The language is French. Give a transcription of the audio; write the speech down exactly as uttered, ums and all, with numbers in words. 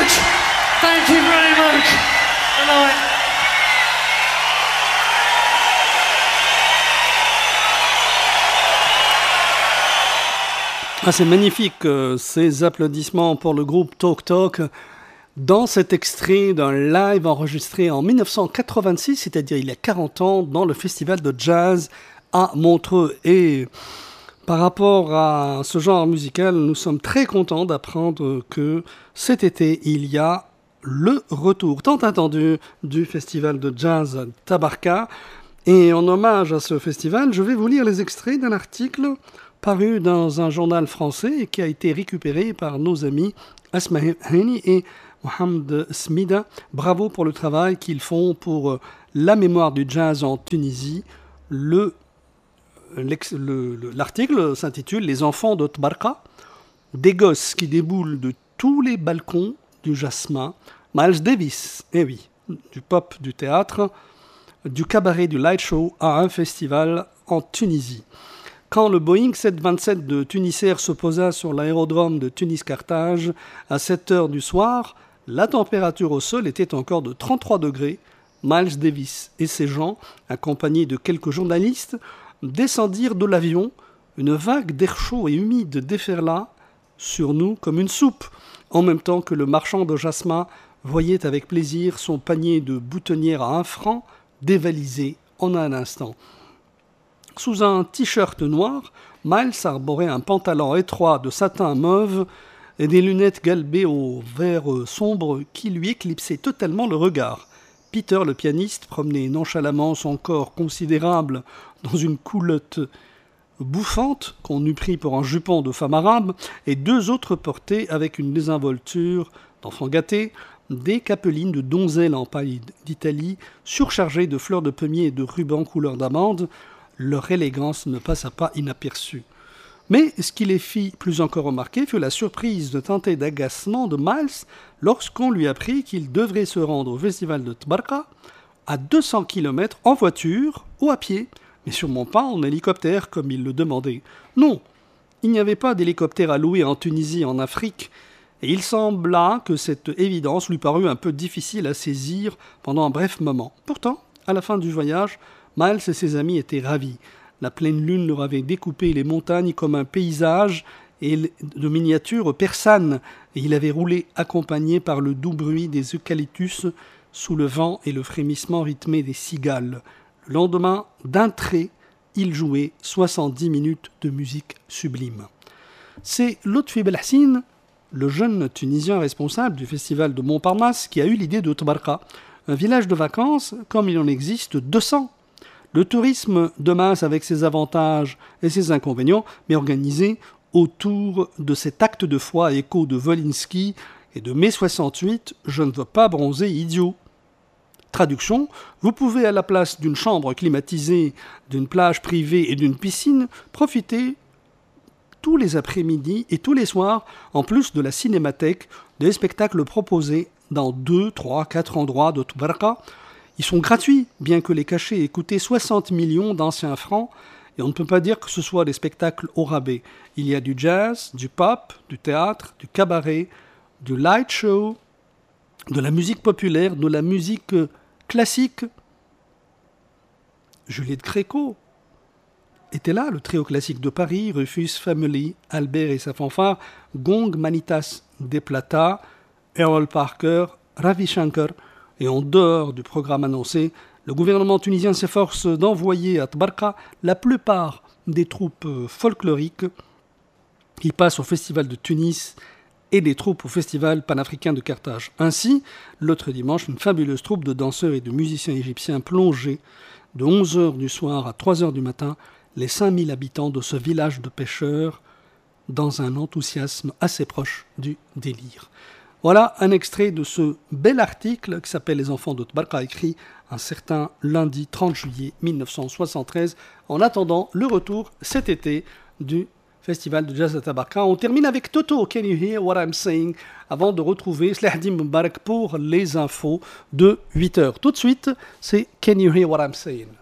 much. Thank you very much. Good night. Ah, c'est magnifique, euh, ces applaudissements pour le groupe Talk Talk dans cet extrait d'un live enregistré en dix-neuf cent quatre-vingt-six, c'est-à-dire il y a quarante ans, dans le festival de jazz à Montreux. Et par rapport à ce genre musical, nous sommes très contents d'apprendre que cet été, il y a le retour tant attendu du festival de jazz Tabarka. Et en hommage à ce festival, je vais vous lire les extraits d'un article paru dans un journal français et qui a été récupéré par nos amis Asma Hani et Mohamed Smida. Bravo pour le travail qu'ils font pour la mémoire du jazz en Tunisie. Le, le, l'article s'intitule « Les enfants de Tabarka », des gosses qui déboulent de tous les balcons du Jasmin. Miles Davis, eh oui, du pop, du théâtre, du cabaret, du light show à un festival en Tunisie. Quand le Boeing sept cent vingt-sept de Tunisair se posa sur l'aérodrome de Tunis-Carthage à sept heures du soir, la température au sol était encore de trente-trois degrés. Miles Davis et ses gens, accompagnés de quelques journalistes, descendirent de l'avion. Une vague d'air chaud et humide déferla sur nous comme une soupe, en même temps que le marchand de jasmin voyait avec plaisir son panier de boutonnières à un franc dévalisé en un instant. Sous un t-shirt noir, Miles arborait un pantalon étroit de satin mauve et des lunettes galbées au vert sombre qui lui éclipsaient totalement le regard. Peter, le pianiste, promenait nonchalamment son corps considérable dans une culotte bouffante qu'on eût pris pour un jupon de femme arabe, et deux autres portaient, avec une désinvolture d'enfants gâtés, des capelines de donzelles en paille d'Italie, surchargées de fleurs de pommier et de rubans couleur d'amande. Leur élégance ne passa pas inaperçue. Mais ce qui les fit plus encore remarquer fut la surprise de teinté d'agacement de Miles lorsqu'on lui apprit qu'il devrait se rendre au festival de Tabarka à deux cents kilomètres en voiture ou à pied, mais sûrement pas en hélicoptère comme il le demandait. Non, il n'y avait pas d'hélicoptère à louer en Tunisie, en Afrique, et il sembla que cette évidence lui parut un peu difficile à saisir pendant un bref moment. Pourtant, à la fin du voyage, Miles et ses amis étaient ravis. La pleine lune leur avait découpé les montagnes comme un paysage et de miniatures persanes, et il avait roulé accompagné par le doux bruit des eucalyptus sous le vent et le frémissement rythmé des cigales. Le lendemain, d'un trait, il jouait soixante-dix minutes de musique sublime. C'est Lotfi Belhassin, le jeune Tunisien responsable du festival de Montparnasse, qui a eu l'idée de Tabarka, un village de vacances comme il en existe deux cents. Le tourisme de masse avec ses avantages et ses inconvénients, mais organisé autour de cet acte de foi écho de Volinsky et de mai soixante-huit, « Je ne veux pas bronzer, idiot ». Traduction, vous pouvez à la place d'une chambre climatisée, d'une plage privée et d'une piscine, profiter tous les après-midi et tous les soirs, en plus de la cinémathèque, des spectacles proposés dans deux, trois, quatre endroits de Tabarka. Ils sont gratuits, bien que les cachets aient coûté soixante millions d'anciens francs, et on ne peut pas dire que ce soit des spectacles au rabais. Il y a du jazz, du pop, du théâtre, du cabaret, du light show, de la musique populaire, de la musique classique. Juliette Gréco était là, le trio classique de Paris, Rufus Family, Albert et sa fanfare, Gong Manitas de Plata, Errol Parker, Ravi Shankar. Et en dehors du programme annoncé, le gouvernement tunisien s'efforce d'envoyer à Tabarka la plupart des troupes folkloriques qui passent au festival de Tunis et des troupes au festival panafricain de Carthage. Ainsi, l'autre dimanche, une fabuleuse troupe de danseurs et de musiciens égyptiens plongeait de onze heures du soir à trois heures du matin les cinq mille habitants de ce village de pêcheurs dans un enthousiasme assez proche du délire. Voilà un extrait de ce bel article qui s'appelle « Les enfants de Tabarka », écrit un certain lundi trente juillet mille neuf cent soixante-treize, en attendant le retour cet été du Festival de Jazz à Tabarka. On termine avec Toto, Can You Hear What I'm Saying, avant de retrouver Slahdin Mbarak pour les infos de huit heures. Tout de suite, c'est Can You Hear What I'm Saying.